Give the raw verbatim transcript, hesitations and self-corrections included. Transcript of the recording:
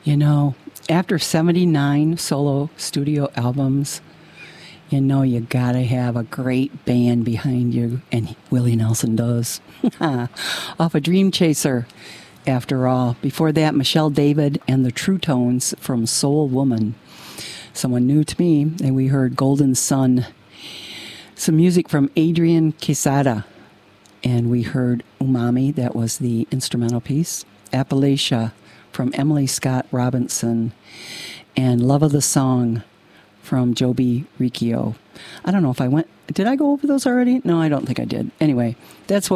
You know, after seventy-nine solo studio albums, you know you gotta have a great band behind you, and Willie Nelson does. Off of Dream Chaser, after all. Before that, Michelle David and the True Tones from Soul Woman. Someone new to me, and we heard Golden Sun. Some music from Adrian Quesada, and we heard Umami, that was the instrumental piece. Appalachia from Emily Scott Robinson, and Love of the Song from Joby Riccio. I don't know if I went, did I go over those already? No, I don't think I did. Anyway, that's what